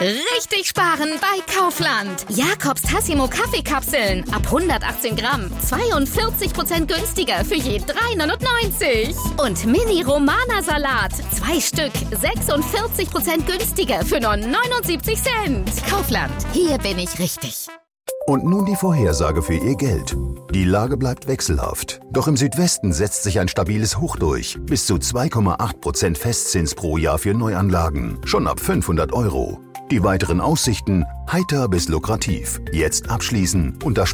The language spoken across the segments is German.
Richtig sparen bei Kaufland. Jakobs Tassimo Kaffeekapseln ab 118 Gramm. 42% günstiger für je 3,99. Und Mini Romana Salat. 2 Stück. 46% günstiger für nur 79 Cent. Kaufland. Hier bin ich richtig. Und nun die Vorhersage für Ihr Geld. Die Lage bleibt wechselhaft. Doch im Südwesten setzt sich ein stabiles Hoch durch. Bis zu 2,8% Festzins pro Jahr für Neuanlagen. Schon ab 500 €. Die weiteren Aussichten heiter bis lukrativ. Jetzt abschließen unter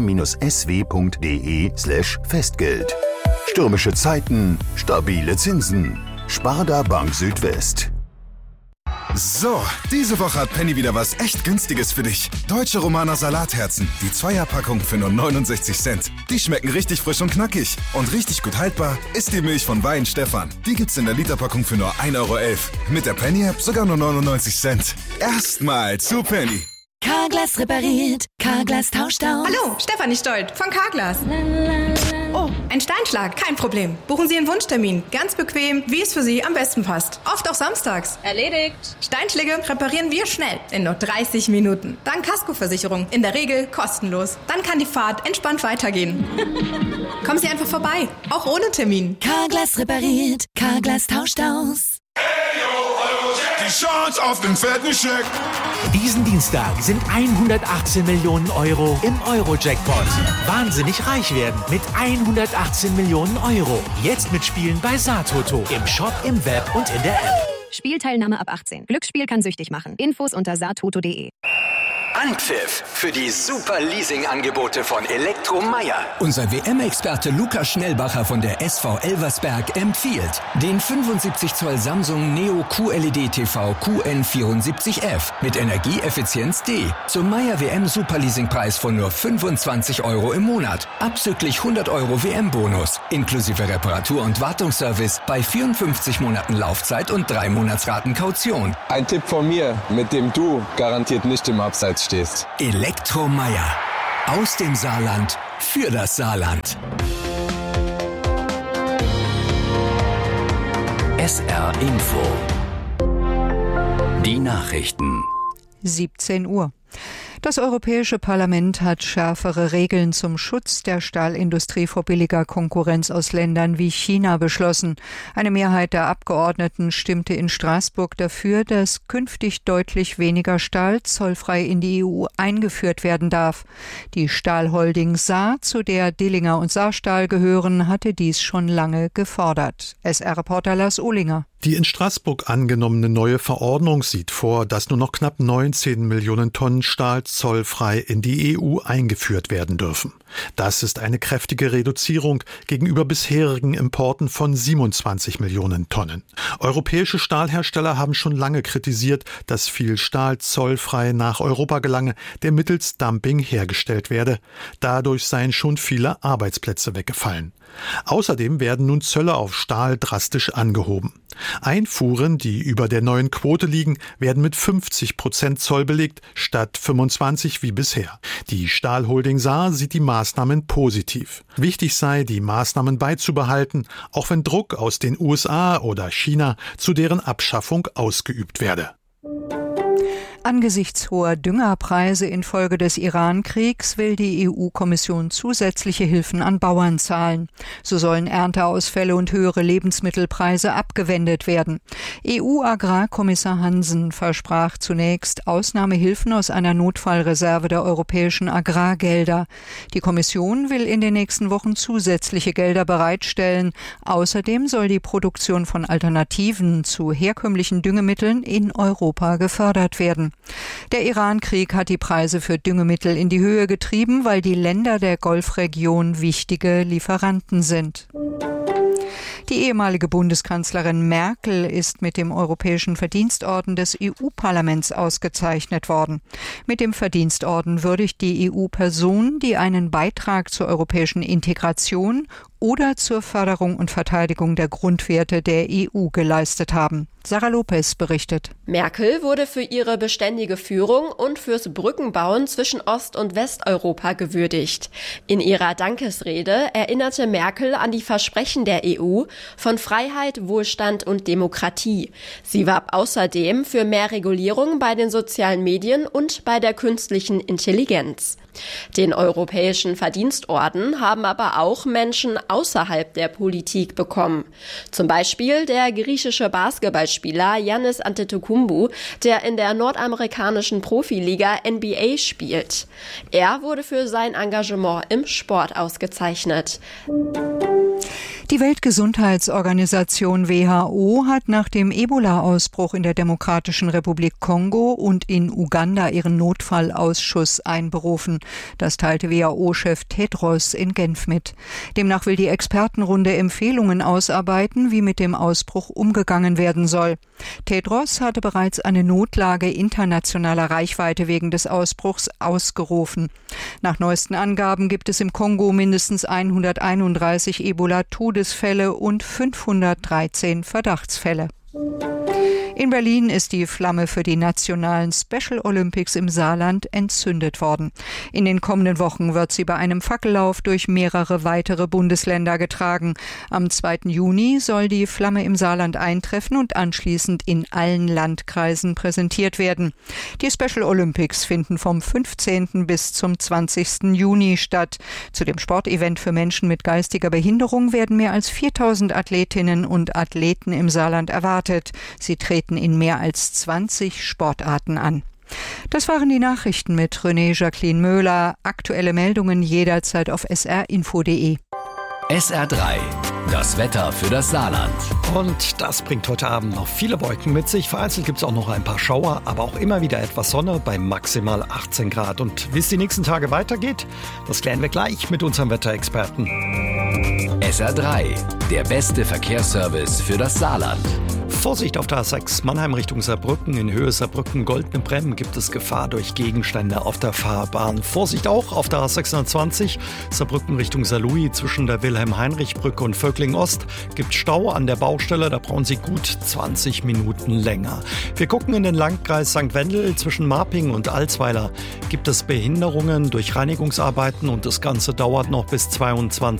sparda-sw.de/Festgeld. Stürmische Zeiten, stabile Zinsen. Sparda Bank Südwest. So, diese Woche hat Penny wieder was echt Günstiges für dich. Deutsche Romana Salatherzen, die 2er-Packung für nur 69 Cent. Die schmecken richtig frisch und knackig. Und richtig gut haltbar ist die Milch von Wein Stefan. Die gibt's in der Literpackung für nur 1,11 €. Mit der Penny-App sogar nur 99 Cent. Erstmal zu Penny. Carglass repariert, Carglass tauscht aus. Hallo, Stefanie Stolt von Carglass. Oh, ein Steinschlag, kein Problem. Buchen Sie einen Wunschtermin. Ganz bequem, wie es für Sie am besten passt. Oft auch samstags. Erledigt. Steinschläge reparieren wir schnell, in nur 30 Minuten. Dank Kaskoversicherung, in der Regel kostenlos. Dann kann die Fahrt entspannt weitergehen. Kommen Sie einfach vorbei, auch ohne Termin. Carglass repariert, Carglass tauscht aus. Die Chance auf den fetten Scheck. Diesen Dienstag sind 118 Millionen € im Euro-Jackpot. Wahnsinnig reich werden mit 118 Millionen €. Jetzt mitspielen bei Satoto. Im Shop, im Web und in der App. Spielteilnahme ab 18. Glücksspiel kann süchtig machen. Infos unter satoto.de. Anpfiff für die super Leasing-Angebote von Elektromeier. Unser WM-Experte Lukas Schnellbacher von der SV Elversberg empfiehlt den 75 Zoll Samsung Neo QLED TV QN74F mit Energieeffizienz D zum Meier WM Superleasing-Preis von nur 25 € im Monat. Abzüglich 100 € WM-Bonus, inklusive Reparatur- und Wartungsservice bei 54 Monaten Laufzeit und 3 Monatsraten Kaution. Ein Tipp von mir, mit dem du garantiert nicht im Abseits stehst. Elektromeier. Aus dem Saarland für das Saarland. SR Info. Die Nachrichten. 17 Uhr. Das Europäische Parlament hat schärfere Regeln zum Schutz der Stahlindustrie vor billiger Konkurrenz aus Ländern wie China beschlossen. Eine Mehrheit der Abgeordneten stimmte in Straßburg dafür, dass künftig deutlich weniger Stahl zollfrei in die EU eingeführt werden darf. Die Stahlholding Saar, zu der Dillinger und Saarstahl gehören, hatte dies schon lange gefordert. SR-Reporter Lars Ohlinger. Die in Straßburg angenommene neue Verordnung sieht vor, dass nur noch knapp 19 Millionen Tonnen Stahl zollfrei in die EU eingeführt werden dürfen. Das ist eine kräftige Reduzierung gegenüber bisherigen Importen von 27 Millionen Tonnen. Europäische Stahlhersteller haben schon lange kritisiert, dass viel Stahl zollfrei nach Europa gelange, der mittels Dumping hergestellt werde. Dadurch seien schon viele Arbeitsplätze weggefallen. Außerdem werden nun Zölle auf Stahl drastisch angehoben. Einfuhren, die über der neuen Quote liegen, werden mit 50% Zoll belegt, statt 25 wie bisher. Die Stahlholding Saar sieht die Maßnahmen positiv. Wichtig sei, die Maßnahmen beizubehalten, auch wenn Druck aus den USA oder China zu deren Abschaffung ausgeübt werde. Angesichts hoher Düngerpreise infolge des Iran-Kriegs will die EU-Kommission zusätzliche Hilfen an Bauern zahlen. So sollen Ernteausfälle und höhere Lebensmittelpreise abgewendet werden. EU-Agrarkommissar Hansen versprach zunächst Ausnahmehilfen aus einer Notfallreserve der europäischen Agrargelder. Die Kommission will in den nächsten Wochen zusätzliche Gelder bereitstellen. Außerdem soll die Produktion von Alternativen zu herkömmlichen Düngemitteln in Europa gefördert werden. Der Iran-Krieg hat die Preise für Düngemittel in die Höhe getrieben, weil die Länder der Golfregion wichtige Lieferanten sind. Die ehemalige Bundeskanzlerin Merkel ist mit dem Europäischen Verdienstorden des EU-Parlaments ausgezeichnet worden. Mit dem Verdienstorden würdigt die EU Personen, die einen Beitrag zur europäischen Integration oder zur Förderung und Verteidigung der Grundwerte der EU geleistet haben. Sarah Lopez berichtet. Merkel wurde für ihre beständige Führung und fürs Brückenbauen zwischen Ost- und Westeuropa gewürdigt. In ihrer Dankesrede erinnerte Merkel an die Versprechen der EU von Freiheit, Wohlstand und Demokratie. Sie warb außerdem für mehr Regulierung bei den sozialen Medien und bei der künstlichen Intelligenz. Den Europäischen Verdienstorden haben aber auch Menschen außerhalb der Politik bekommen. Zum Beispiel der griechische Basketballspieler Yannis Antetokounmpo, der in der nordamerikanischen Profiliga NBA spielt. Er wurde für sein Engagement im Sport ausgezeichnet. Die Weltgesundheitsorganisation WHO hat nach dem Ebola-Ausbruch in der Demokratischen Republik Kongo und in Uganda ihren Notfallausschuss einberufen. Das teilte WHO-Chef Tedros in Genf mit. Demnach will die Expertenrunde Empfehlungen ausarbeiten, wie mit dem Ausbruch umgegangen werden soll. Tedros hatte bereits eine Notlage internationaler Reichweite wegen des Ausbruchs ausgerufen. Nach neuesten Angaben gibt es im Kongo mindestens 131 Ebola-Todesfälle und 513 Verdachtsfälle. In Berlin ist die Flamme für die nationalen Special Olympics im Saarland entzündet worden. In den kommenden Wochen wird sie bei einem Fackellauf durch mehrere weitere Bundesländer getragen. Am 2. Juni soll die Flamme im Saarland eintreffen und anschließend in allen Landkreisen präsentiert werden. Die Special Olympics finden vom 15. bis zum 20. Juni statt. Zu dem Sportevent für Menschen mit geistiger Behinderung werden mehr als 4.000 Athletinnen und Athleten im Saarland erwartet. Sie treten in mehr als 20 Sportarten an. Das waren die Nachrichten mit René Jacqueline Möhler. Aktuelle Meldungen jederzeit auf srinfo.de. SR3, das Wetter für das Saarland. Und das bringt heute Abend noch viele Wolken mit sich. Vereinzelt gibt es auch noch ein paar Schauer, aber auch immer wieder etwas Sonne bei maximal 18 Grad. Und wie es die nächsten Tage weitergeht, das klären wir gleich mit unserem Wetterexperten. SR3, der beste Verkehrsservice für das Saarland. Vorsicht auf der A6 Mannheim Richtung Saarbrücken. In Höhe Saarbrücken-Goldene Bremm gibt es Gefahr durch Gegenstände auf der Fahrbahn. Vorsicht auch auf der A620 Saarbrücken Richtung Saarlouis zwischen der Wilhelm-Heinrich-Brücke und Vöckling-Ost gibt Stau an der Baustelle. Da brauchen Sie gut 20 Minuten länger. Wir gucken in den Landkreis St. Wendel. Zwischen Marping und Alsweiler gibt es Behinderungen durch Reinigungsarbeiten und das Ganze dauert noch bis 22